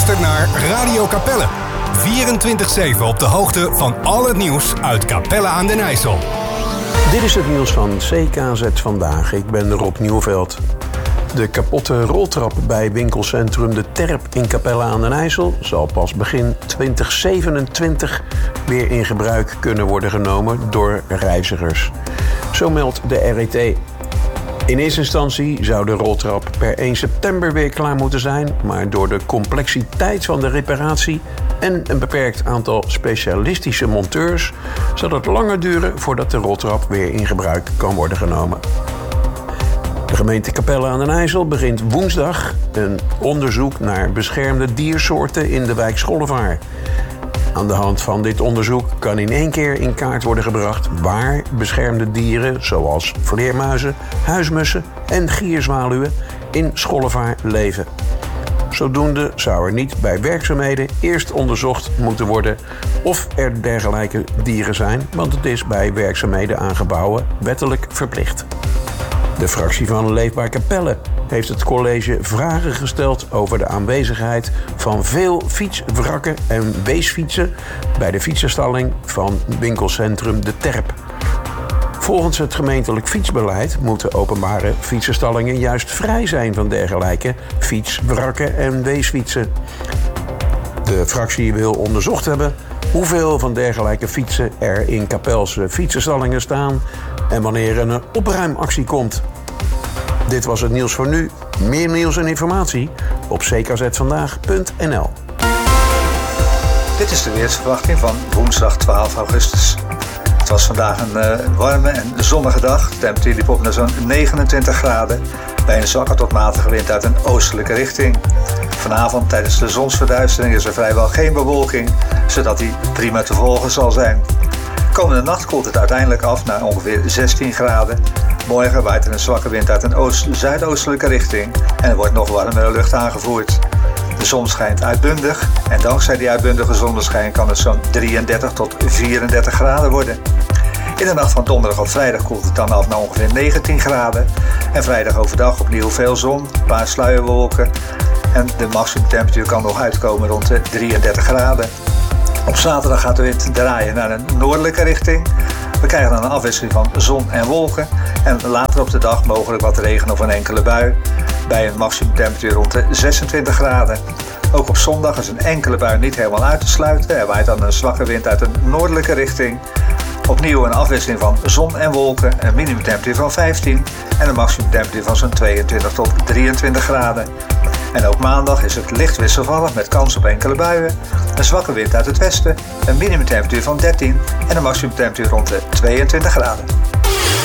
luistert naar Radio Capelle. 24/7 op de hoogte van al het nieuws uit Capelle aan den IJssel. Dit is het nieuws van CKZ Vandaag. Ik ben Rob Nieuwveld. De kapotte roltrap bij winkelcentrum De Terp in Capelle aan den IJssel zal pas begin 2027 weer in gebruik kunnen worden genomen door reizigers. Zo meldt de RET. In eerste instantie zou de roltrap per 1 september weer klaar moeten zijn, maar door de complexiteit van de reparatie en een beperkt aantal specialistische monteurs zal het langer duren voordat de roltrap weer in gebruik kan worden genomen. De gemeente Capelle aan den IJssel begint woensdag een onderzoek naar beschermde diersoorten in de wijk Schollevaar. Aan de hand van dit onderzoek kan in één keer in kaart worden gebracht waar beschermde dieren zoals vleermuizen, huismussen en gierzwaluwen in Schollevaar leven. Zodoende zou er niet bij werkzaamheden eerst onderzocht moeten worden of er dergelijke dieren zijn, want het is bij werkzaamheden aan gebouwen wettelijk verplicht. De fractie van Leefbaar Capelle heeft het college vragen gesteld over de aanwezigheid van veel fietswrakken en weesfietsen bij de fietsenstalling van winkelcentrum De Terp. Volgens het gemeentelijk fietsbeleid moeten openbare fietsenstallingen juist vrij zijn van dergelijke fietswrakken en weesfietsen. De fractie wil onderzocht hebben hoeveel van dergelijke fietsen er in Capelse fietsenstallingen staan en wanneer er een opruimactie komt. Dit was het nieuws voor nu. Meer nieuws en informatie op ckzvandaag.nl. Dit is de weersverwachting van woensdag 12 augustus. Het was vandaag een warme en zonnige dag. De temperatuur liep op naar zo'n 29 graden. Bij een zwakke tot matige wind uit een oostelijke richting. Vanavond tijdens de zonsverduistering is er vrijwel geen bewolking, zodat die prima te volgen zal zijn. Komende nacht koelt het uiteindelijk af naar ongeveer 16 graden. Morgen waait er een zwakke wind uit een zuidoostelijke richting en er wordt nog warmere lucht aangevoerd. De zon schijnt uitbundig en dankzij die uitbundige zonneschijn kan het zo'n 33 tot 34 graden worden. In de nacht van donderdag op vrijdag koelt het dan af naar ongeveer 19 graden. En vrijdag overdag opnieuw veel zon, een paar sluierwolken. En de maximumtemperatuur kan nog uitkomen rond de 33 graden. Op zaterdag gaat de wind draaien naar een noordelijke richting. We krijgen dan een afwisseling van zon en wolken. En later op de dag mogelijk wat regen of een enkele bui. Bij een maximumtemperatuur rond de 26 graden. Ook op zondag is een enkele bui niet helemaal uit te sluiten. Er waait dan een zwakke wind uit een noordelijke richting. Opnieuw een afwisseling van zon en wolken, een minimumtemperatuur van 15 en een maximumtemperatuur van zo'n 22 tot 23 graden. En ook maandag is het licht wisselvallig met kans op enkele buien, een zwakke wind uit het westen, een minimumtemperatuur van 13 en een maximumtemperatuur rond de 22 graden.